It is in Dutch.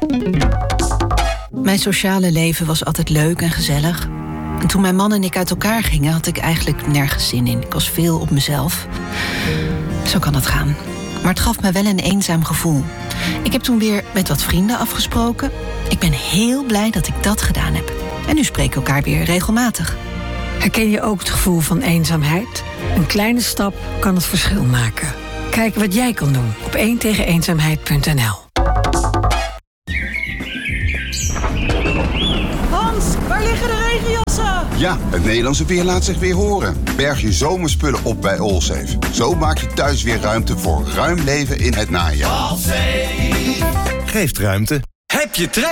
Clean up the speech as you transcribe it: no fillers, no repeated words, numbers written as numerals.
Mijn sociale leven was altijd leuk en gezellig. En toen mijn man en ik uit elkaar gingen, had ik eigenlijk nergens zin in. Ik was veel op mezelf. Zo kan het gaan. Maar het gaf me wel een eenzaam gevoel. Ik heb toen weer met wat vrienden afgesproken. Ik ben heel blij dat ik dat gedaan heb. En nu spreken we elkaar weer regelmatig. Herken je ook het gevoel van eenzaamheid? Een kleine stap kan het verschil maken. Kijk wat jij kan doen op 1tegeneenzaamheid.nl. Hans, waar liggen de regenjassen? Ja, het Nederlandse weer laat zich weer horen. Berg je zomerspullen op bij Allsafe. Zo maak je thuis weer ruimte voor ruim leven in het najaar. Allsafe geeft ruimte. Heb je trek?